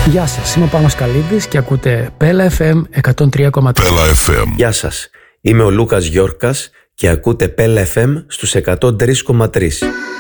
Γεια σας, είμαι ο Πάνος Καλίδης και ακούτε Πέλα FM 103,3. Πέλα FM. Γεια σας, είμαι ο Λούκας Γιόρκας και ακούτε Πέλα FM στους 103,3.